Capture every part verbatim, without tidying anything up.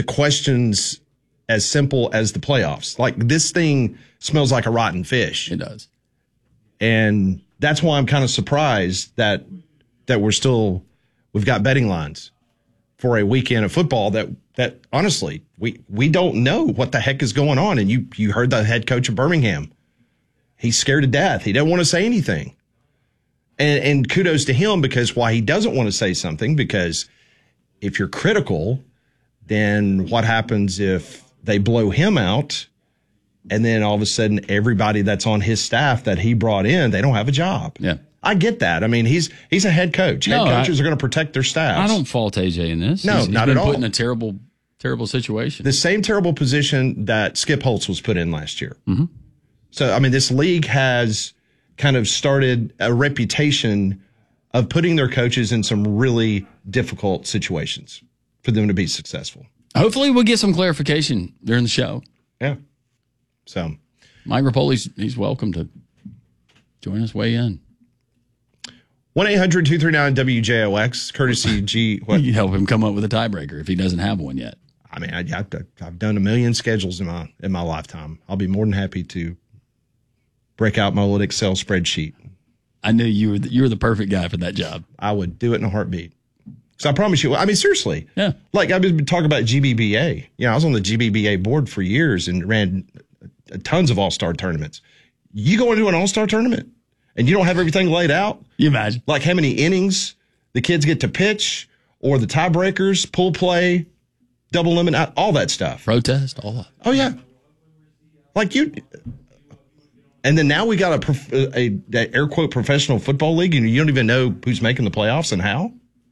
questions as simple as the playoffs. Like, this thing smells like a rotten fish. It does. And that's why I'm kind of surprised that that we're still we've got betting lines for a weekend of football that that honestly we we don't know what the heck is going on. And you you heard the head coach of Birmingham. He's scared to death. He doesn't want to say anything. And and kudos to him, because why he doesn't want to say something, because if you're critical, then what happens if they blow him out, and then all of a sudden everybody that's on his staff that he brought in, they don't have a job? Yeah. I get that. I mean, he's he's a head coach. Head no, coaches I, are going to protect their staff. I don't fault A J in this. No, he's, not he's been at all. put in a terrible, terrible situation. The same terrible position that Skip Holtz was put in last year. Mm-hmm. So, I mean, this league has kind of started a reputation of putting their coaches in some really difficult situations for them to be successful. Hopefully we'll get some clarification during the show. Yeah. So Mike Rapoli's, he's welcome to join us, weigh in. one eight hundred two three nine W J O X, courtesy G. What? You help him come up with a tiebreaker if he doesn't have one yet. I mean, I, I've, I've done a million schedules in my in my lifetime. I'll be more than happy to break out my little Excel spreadsheet. I knew you were the, you were the perfect guy for that job. I would do it in a heartbeat. So I promise you, I mean, seriously. Yeah. Like, I've been talking about G B B A. You know, I was on the G B B A board for years and ran tons of all-star tournaments. You go into an all-star tournament and you don't have everything laid out? You imagine. Like how many innings the kids get to pitch, or the tiebreakers, pool play, double limit, all that stuff. Protest, all that. Oh, yeah. Like you... And then now we got a, prof- a, a air quote professional football league, and you don't even know who's making the playoffs and how?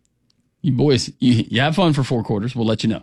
You boys, you, you have fun for four quarters. We'll let you know.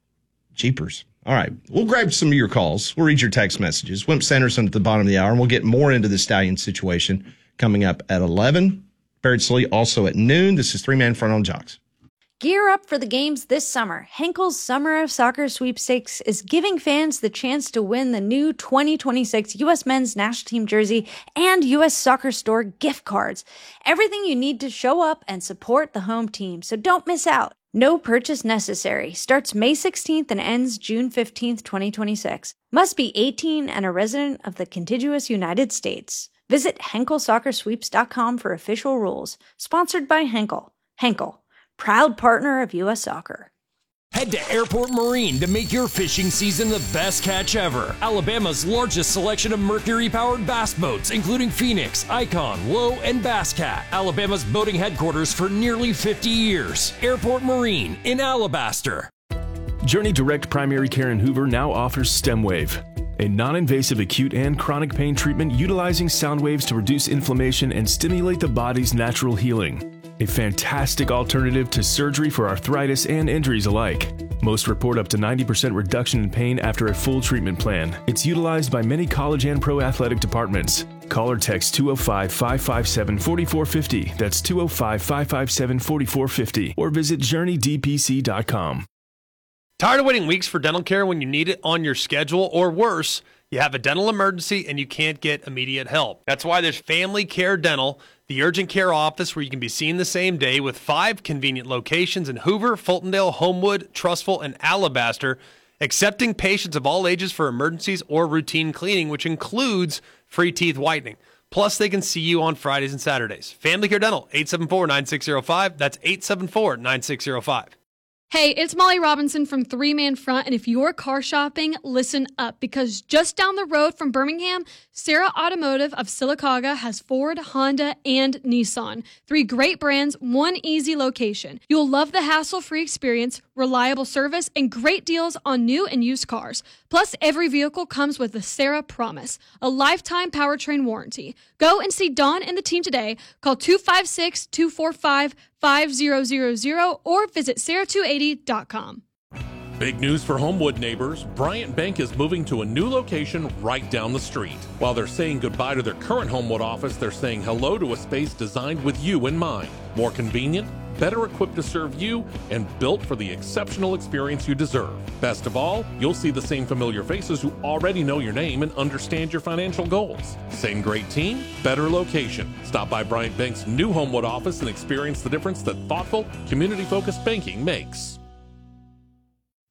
Jeepers. All right. We'll grab some of your calls. We'll read your text messages. Wimp Sanderson at the bottom of the hour, and we'll get more into the Stallion situation coming up at eleven. Barrett Slee also at noon. This is Three Man Front on Jocks. Gear up for the games this summer. Henkel's Summer of Soccer Sweepstakes is giving fans the chance to win the new twenty twenty-six U S Men's National Team jersey and U S Soccer Store gift cards. Everything you need to show up and support the home team, so don't miss out. No purchase necessary. Starts May sixteenth and ends June fifteenth, twenty twenty-six. Must be eighteen and a resident of the contiguous United States. Visit Henkel Soccer Sweeps dot com for official rules. Sponsored by Henkel. Henkel, proud partner of U S Soccer. Head to Airport Marine to make your fishing season the best catch ever. Alabama's largest selection of Mercury-powered bass boats, including Phoenix, Icon, Low, and Bass Cat. Alabama's boating headquarters for nearly fifty years. Airport Marine in Alabaster. Journey Direct Primary Care in Hoover now offers StemWave, a non-invasive acute and chronic pain treatment utilizing sound waves to reduce inflammation and stimulate the body's natural healing. A fantastic alternative to surgery for arthritis and injuries alike. Most report up to ninety percent reduction in pain after a full treatment plan. It's utilized by many college and pro athletic departments. Call or text two oh five, five five seven, four four five oh. That's two oh five, five five seven, four four five oh. Or visit journey d p c dot com. Tired of waiting weeks for dental care when you need it on your schedule, or worse, you have a dental emergency and you can't get immediate help? That's why there's Family Care Dental, the urgent care office where you can be seen the same day, with five convenient locations in Hoover, Fultondale, Homewood, Trussville, and Alabaster, accepting patients of all ages for emergencies or routine cleaning, which includes free teeth whitening. Plus, they can see you on Fridays and Saturdays. Family Care Dental, eight seven four, nine six zero five. That's eight seven four, nine six zero five. Hey, it's Molly Robinson from Three Man Front, and if you're car shopping, listen up, because just down the road from Birmingham, Sarah Automotive of Sylacauga has Ford, Honda, and Nissan. Three great brands, one easy location. You'll love the hassle-free experience, reliable service, and great deals on new and used cars. Plus, every vehicle comes with the Sarah Promise, a lifetime powertrain warranty. Go and see Dawn and the team today. Call two five six, two four five, five zero zero zero or visit sarah two eighty dot com. Big news for Homewood neighbors. Bryant Bank is moving to a new location right down the street. While they're saying goodbye to their current Homewood office, they're saying hello to a space designed with you in mind. More convenient, better equipped to serve you, and built for the exceptional experience you deserve. Best of all, you'll see the same familiar faces who already know your name and understand your financial goals. Same great team, better location. Stop by Bryant Bank's new Homewood office and experience the difference that thoughtful, community-focused banking makes.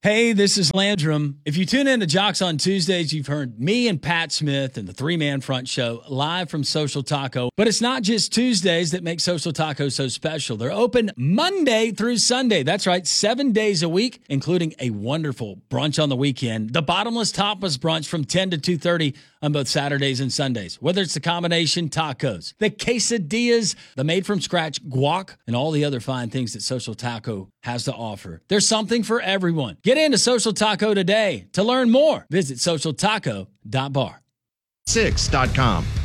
Hey, this is Landrum. If you tune in to Jocks on Tuesdays, you've heard me and Pat Smith and the three-man front show live from Social Taco. But it's not just Tuesdays that make Social Taco so special. They're open Monday through Sunday. That's right, seven days a week, including a wonderful brunch on the weekend. The Bottomless Tapas brunch from ten to two thirty on both Saturdays and Sundays. Whether it's the combination tacos, the quesadillas, the made-from-scratch guac, and all the other fine things that Social Taco has to offer. There's something for everyone. Get into Social Taco today. To learn more, visit social taco dot bar. six dot com.